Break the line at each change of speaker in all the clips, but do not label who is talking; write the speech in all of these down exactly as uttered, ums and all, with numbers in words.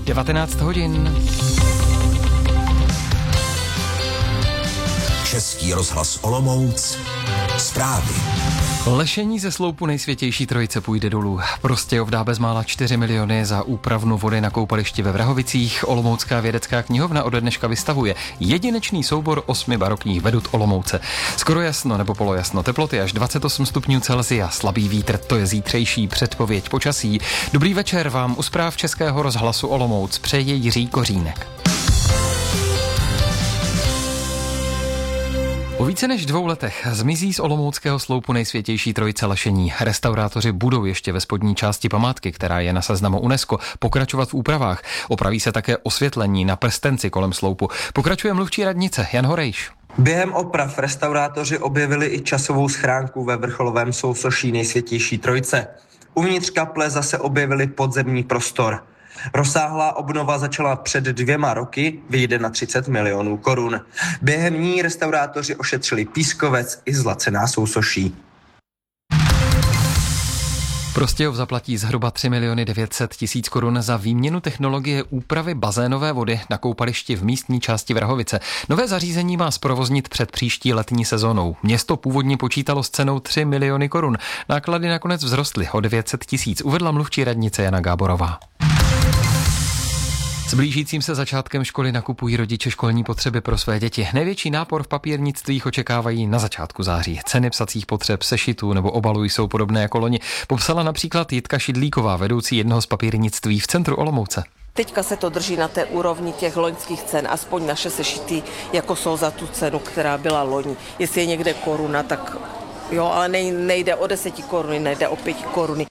devatenáct hodin.
Český rozhlas Olomouc. Zprávy.
Lešení ze sloupu Nejsvětější trojice půjde dolů. Prostějov dá bezmála čtyři miliony za úpravnu vody na koupališti ve Vrahovicích. Olomoucká vědecká knihovna ode dneška vystavuje jedinečný soubor osmi barokních vedut Olomouce. Skoro jasno nebo polojasno, teploty až dvacet osm stupňů Celsia, slabý vítr, to je zítřejší předpověď počasí. Dobrý večer vám u zpráv Českého rozhlasu Olomouc přeje Jiří Kořínek. Po více než dvou letech zmizí z olomouckého sloupu Nejsvětější trojice Lešení. Restaurátoři budou ještě ve spodní části památky, která je na seznamu UNESCO, pokračovat v úpravách. Opraví se také osvětlení na prstenci kolem sloupu. Pokračuje mluvčí radnice Jan Horejš.
Během oprav restaurátoři objevili i časovou schránku ve vrcholovém sousoší Nejsvětější trojice. Uvnitř kaple zase objevili podzemní prostor. Rozsáhlá obnova začala před dvěma roky, vyjde na třicet milionů korun. Během ní restaurátoři ošetřili pískovec i zlacená sousoší.
Prostějov zaplatí zhruba tři miliony devět set tisíc korun za výměnu technologie úpravy bazénové vody na koupališti v místní části Vrahovice. Nové zařízení má zprovoznit před příští letní sezónou. Město původně počítalo s cenou tři miliony korun. Náklady nakonec vzrostly o devět set tisíc, uvedla mluvčí radnice Jana Gáborová. S blížícím se začátkem školy nakupují rodiče školní potřeby pro své děti. Největší nápor v papírnictvích očekávají na začátku září. Ceny psacích potřeb, sešitů nebo obalů jsou podobné jako loni. Popsala například Jitka Šidlíková, vedoucí jednoho z papírnictví v centru Olomouce.
Teďka se to drží na té úrovni těch loňských cen, aspoň naše sešity jako jsou za tu cenu, která byla loni. Jestli je někde koruna, tak jo, ale nejde o deseti koruny, nejde o pěti koruny.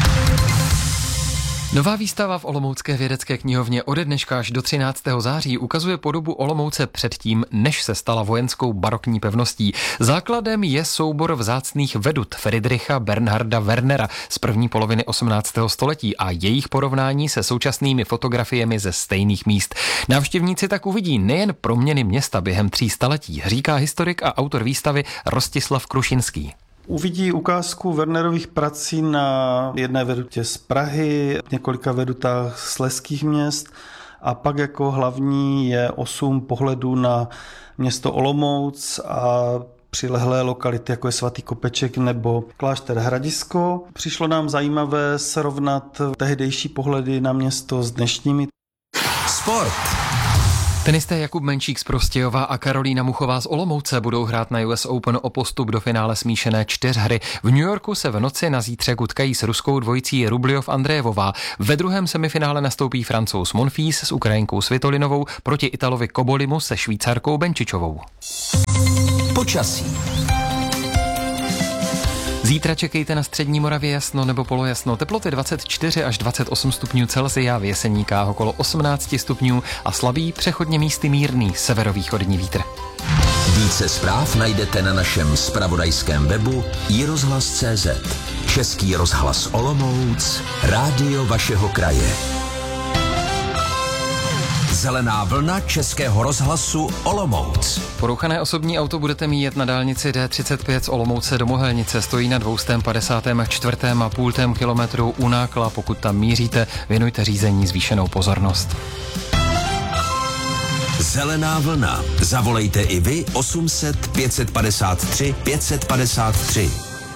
Nová výstava v Olomoucké vědecké knihovně ode dneška až do třináctého září ukazuje podobu Olomouce předtím, než se stala vojenskou barokní pevností. Základem je soubor vzácných vedut Friedricha Bernharda Wernera z první poloviny osmnáctého století a jejich porovnání se současnými fotografiemi ze stejných míst. Návštěvníci tak uvidí nejen proměny města během tří staletí, říká historik a autor výstavy Rostislav Krušinský.
Uvidí ukázku Wernerových prací na jedné vedutě z Prahy, několika vedutách slezských měst a pak jako hlavní je osm pohledů na město Olomouc a přilehlé lokality, jako je Svatý Kopeček nebo klášter Hradisko. Přišlo nám zajímavé srovnat tehdejší pohledy na město s dnešními.
Sport.
Tenisté Jakub Menčík z Prostějova a Karolína Muchová z Olomouce budou hrát na U S Open o postup do finále smíšené čtyřhry. V New Yorku se v noci na zítřek utkají s ruskou dvojicí Rubljov Andrejevová. Ve druhém semifinále nastoupí Francouz Monfils s Ukrajinkou Svitolinovou proti Italovi Kobolimu se Švýcarkou Benčičovou.
Počasí.
Zítra čekejte na střední Moravě jasno nebo polojasno. Teploty dvacet čtyři až dvacet osm stupňů Celsia, v Jeseníkách okolo osmnáct stupňů a slabý, přechodně místy mírný severovýchodní vítr.
Více zpráv najdete na našem zpravodajském webu i rozhlas tečka cé zet. Český rozhlas Olomouc, rádio vašeho kraje. Zelená vlna Českého rozhlasu Olomouc.
Porouchané osobní auto budete mít na dálnici D třicet pět z Olomouce do Mohelnice. Stojí na dvě stě padesát čtyři a půl kilometru u Nákla. Pokud tam míříte, věnujte řízení zvýšenou pozornost.
Zelená vlna. Zavolejte i vy osm set pět padesát tři pět padesát tři.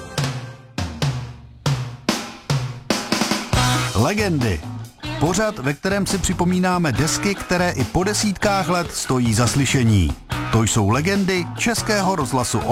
Legendy. Pořad, ve kterém si připomínáme desky, které i po desítkách let stojí za slyšení. To jsou legendy Českého rozhlasu